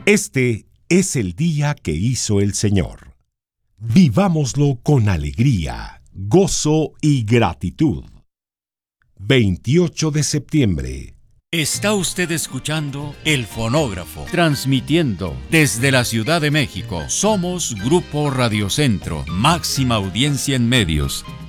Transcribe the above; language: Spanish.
Este es el día que hizo el Señor. Vivámoslo con alegría, gozo y gratitud. 28 de septiembre. Está usted escuchando El Fonógrafo, transmitiendo desde la Ciudad de México. Somos Grupo Radio Centro, máxima audiencia en medios.